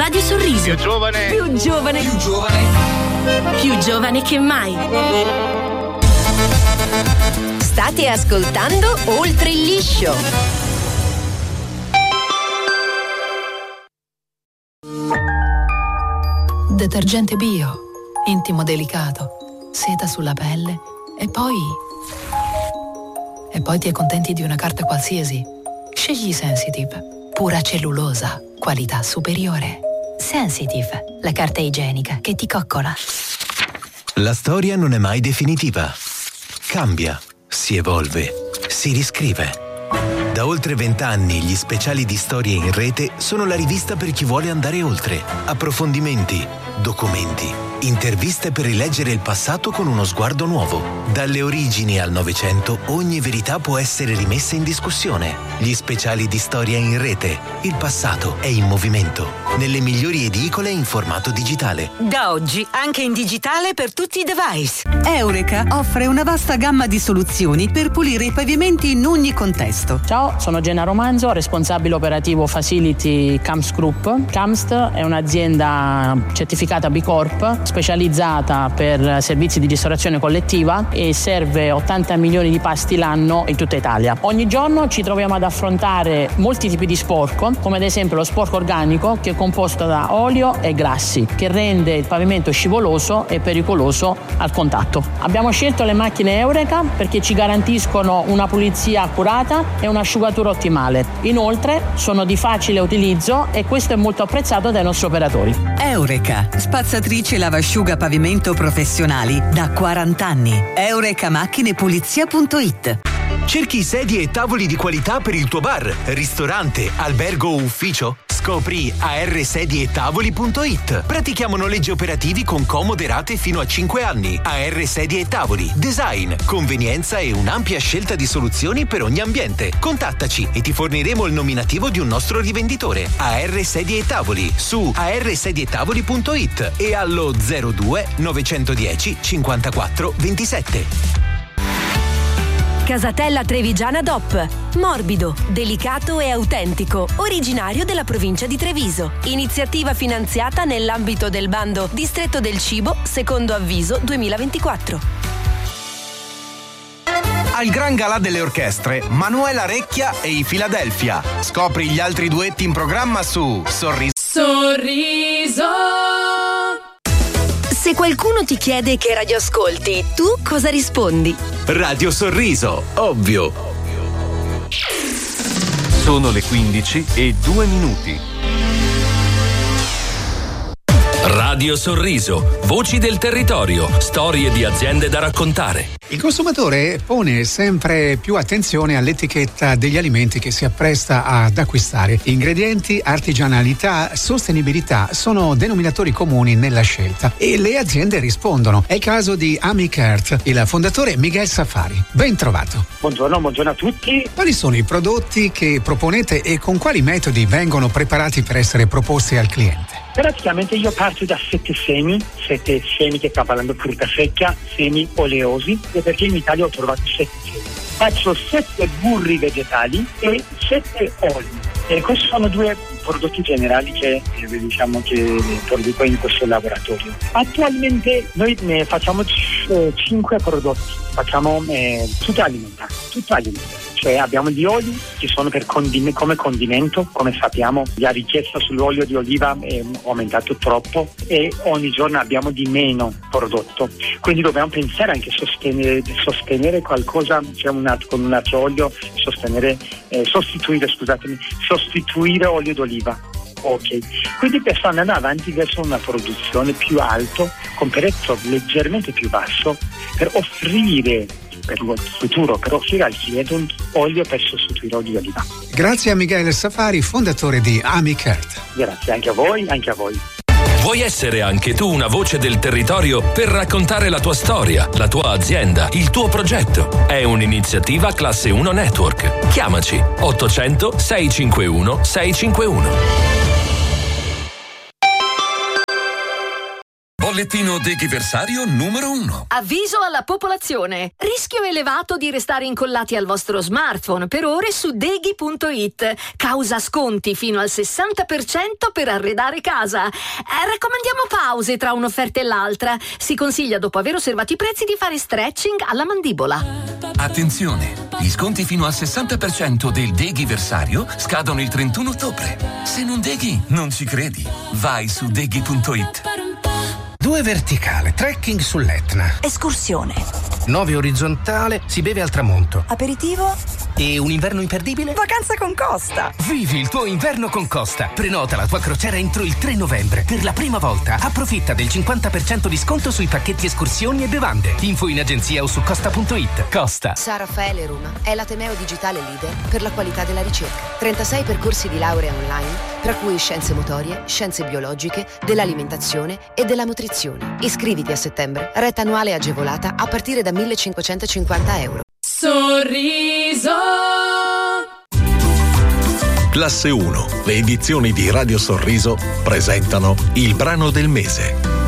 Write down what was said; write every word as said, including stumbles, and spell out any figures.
Radio Sorriso. Più giovane. Più giovane. Più giovane. Più giovane che mai. State ascoltando Oltre il Liscio. Detergente bio, intimo delicato, seta sulla pelle e poi... E poi ti accontenti di una carta qualsiasi. Scegli Sensitive, pura cellulosa, qualità superiore. Sensitive, la carta igienica che ti coccola. La storia non è mai definitiva. Cambia, si evolve, si riscrive. Da oltre vent'anni gli speciali di Storie in Rete sono la rivista per chi vuole andare oltre. Approfondimenti, documenti, interviste per rileggere il passato con uno sguardo nuovo. Dalle origini al Novecento ogni verità può essere rimessa in discussione. Gli speciali di Storia in Rete. Il passato è in movimento. Nelle migliori edicole in formato digitale. Da oggi anche in digitale per tutti i device. Eureka offre una vasta gamma di soluzioni per pulire i pavimenti in ogni contesto. Ciao, sono Gena Romanzo, responsabile operativo Facility Camst Group. Camst è un'azienda certificata B Corp, specializzata per servizi di ristorazione collettiva e serve ottanta milioni di pasti l'anno in tutta Italia. Ogni giorno ci troviamo ad affrontare molti tipi di sporco, come ad esempio lo sporco organico, che è composto da olio e grassi, che rende il pavimento scivoloso e pericoloso al contatto. Abbiamo scelto le macchine Eureka perché ci garantiscono una pulizia accurata e un'asciugatura ottimale. Inoltre sono di facile utilizzo e questo è molto apprezzato dai nostri operatori. Eureka, spazzatrice lavasciuga pavimento professionali da quaranta anni. eureka macchine pulizia punto it. Cerchi sedie e tavoli di qualità per il tuo bar, ristorante, albergo o ufficio? Scopri a r sedie e tavoli punto it. Pratichiamo noleggi operativi con comode rate fino a cinque anni. A R Sedie e Tavoli. Design, convenienza e un'ampia scelta di soluzioni per ogni ambiente. Contattaci e ti forniremo il nominativo di un nostro rivenditore. A R Sedie e Tavoli su a r sedie e tavoli punto it e allo zero due novecentodieci cinquantaquattro ventisette. Casatella Trevigiana D O P. Morbido, delicato e autentico, originario della provincia di Treviso. Iniziativa finanziata nell'ambito del bando Distretto del Cibo, secondo avviso duemilaventiquattro. Al Gran Galà delle Orchestre, Manuela Recchia e i Philadelphia. Scopri gli altri duetti in programma su Sorriso. Sorriso. Se qualcuno ti chiede che radio ascolti, tu cosa rispondi? Radio Sorriso, ovvio. Sono le quindici e due minuti. Radio Sorriso, voci del territorio, storie di aziende da raccontare. Il consumatore pone sempre più attenzione all'etichetta degli alimenti che si appresta ad acquistare. Ingredienti, artigianalità, sostenibilità sono denominatori comuni nella scelta e le aziende rispondono. È il caso di Amic Earth, il fondatore Miguel Safari. Ben trovato. Buongiorno, buongiorno a tutti. Quali sono i prodotti che proponete e con quali metodi vengono preparati per essere proposti al cliente? Praticamente io parto da sette semi, sette semi che sta parlando frutta secca, semi oleosi, e perché in Italia ho trovato sette semi. Faccio sette burri vegetali e sette oli. E questi sono due prodotti generali che eh, diciamo che produco in questo laboratorio. Attualmente noi ne facciamo c- cinque prodotti, facciamo eh, tutto alimentare, tutto alimentare. Cioè abbiamo gli oli che sono per condime, come condimento, come sappiamo la richiesta sull'olio di oliva è aumentato troppo e ogni giorno abbiamo di meno prodotto, quindi dobbiamo pensare anche a sostenere, sostenere qualcosa, cioè una, con un altro olio, sostenere, eh, sostituire, scusatemi, sostituire olio d'oliva. Ok, quindi per stare andando avanti verso una produzione più alta, con prezzo leggermente più basso, per offrire per il futuro, per offrire al cliente un olio per sostituire olio di oliva. Grazie a Miguel Safari, fondatore di Amic Earth. Grazie anche a voi, anche a voi. Vuoi essere anche tu una voce del territorio per raccontare la tua storia, la tua azienda, il tuo progetto? È un'iniziativa Classe uno Network. Chiamaci ottocento sei cinque uno sei cinque uno. Bollettino Deghiversario numero uno. Avviso alla popolazione. Rischio elevato di restare incollati al vostro smartphone per ore su deghi punto it. Causa sconti fino al sessanta per cento per arredare casa. Eh, raccomandiamo pause tra un'offerta e l'altra. Si consiglia, dopo aver osservato i prezzi, di fare stretching alla mandibola. Attenzione! Gli sconti fino al sessanta per cento del Deghiversario scadono il trentuno ottobre. Se non deghi, non ci credi. Vai su deghi punto it. Due verticale, trekking sull'Etna. Escursione. Nove orizzontale, si beve al tramonto. Aperitivo. E un inverno imperdibile? Vacanza con Costa. Vivi il tuo inverno con Costa. Prenota la tua crociera entro il tre novembre. Per la prima volta approfitta del cinquanta per cento di sconto sui pacchetti escursioni e bevande. Info in agenzia o su costa punto it. Costa. San Raffaele Roma è l'ateneo digitale leader per la qualità della ricerca. trentasei percorsi di laurea online, tra cui scienze motorie, scienze biologiche, dell'alimentazione e della nutrizione. Iscriviti a settembre. Retta annuale agevolata a partire da millecinquecentocinquanta euro. Sorriso. Classe uno, le edizioni di Radio Sorriso presentano il brano del mese.